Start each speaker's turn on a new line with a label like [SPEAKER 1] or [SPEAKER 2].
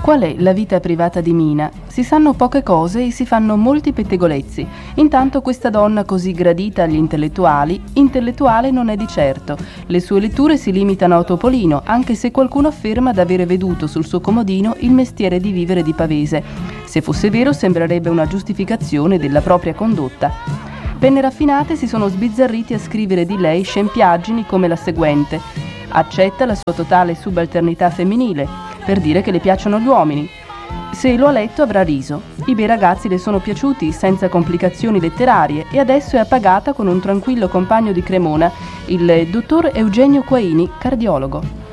[SPEAKER 1] Qual è la vita privata di Mina? Si sanno poche cose e si fanno molti pettegolezzi. Intanto questa donna così gradita agli intellettuali, intellettuale non è di certo. Le sue letture si limitano a Topolino, anche se qualcuno afferma d'avere veduto sul suo comodino il mestiere di vivere di Pavese. Se fosse vero sembrerebbe una giustificazione della propria condotta. Penne raffinate si sono sbizzarriti a scrivere di lei scempiaggini come la seguente: accetta la sua totale subalternità femminile, per dire che le piacciono gli uomini. Se lo ha letto avrà riso. I bei ragazzi le sono piaciuti senza complicazioni letterarie e adesso è appagata con un tranquillo compagno di Cremona, il dottor Eugenio Quaini, cardiologo.